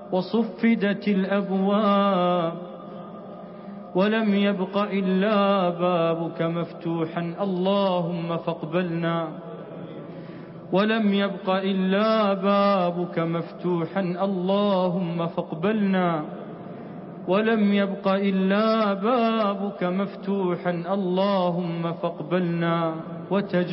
وصفدت الأبواب ولم يبق إلا بابك مفتوحا اللهم فاقبلنا، ولم يبق إلا بابك مفتوحا اللهم فاقبلنا، ولم يبق إلا بابك مفتوحا اللهم فاقبلنا